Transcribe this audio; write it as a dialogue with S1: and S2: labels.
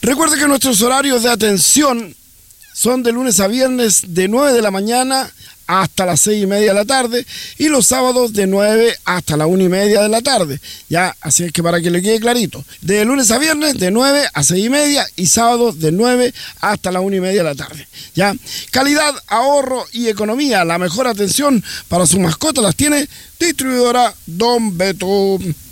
S1: Recuerde que nuestros horarios de atención son de lunes a viernes de 9 de la mañana hasta las 6:30 de la tarde y los sábados de 9 hasta la 1:30 de la tarde. Ya, así es que para que le quede clarito, de lunes a viernes de 9 a 6:30 y sábados de 9 hasta la 1:30 de la tarde. Ya, calidad, ahorro y economía, la mejor atención para su mascota las tiene Distribuidora Don Beto.